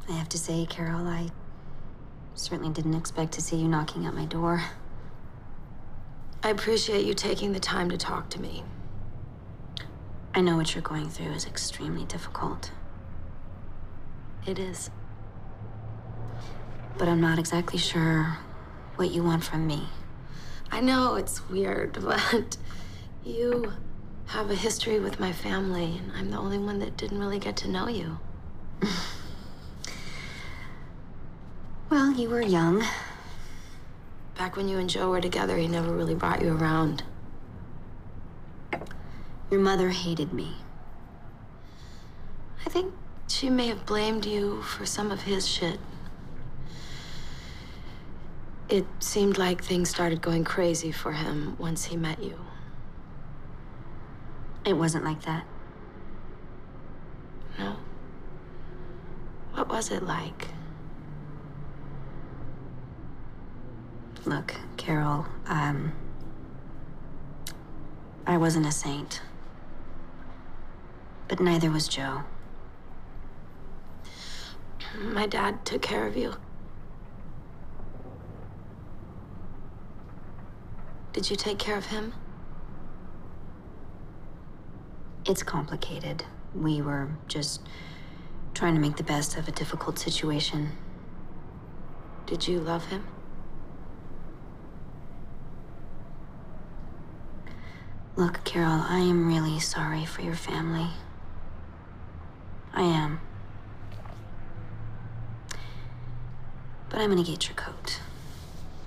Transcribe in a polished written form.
I have to say, Carol, I certainly didn't expect to see you knocking at my door. I appreciate you taking the time to talk to me. I know what you're going through is extremely difficult. It is. But I'm not exactly sure what you want from me. I know it's weird, but you have a history with my family, and I'm the only one that didn't really get to know you. Well, you were young. Back when you and Joe were together, he never really brought you around. Your mother hated me. I think she may have blamed you for some of his shit. It seemed like things started going crazy for him once he met you. It wasn't like that. No? What was it like? Look, Carol, I wasn't a saint. But neither was Joe. My dad took care of you. Did you take care of him? It's complicated. We were just trying to make the best of a difficult situation. Did you love him? Look, Carol, I am really sorry for your family. I am. But I'm gonna get your coat.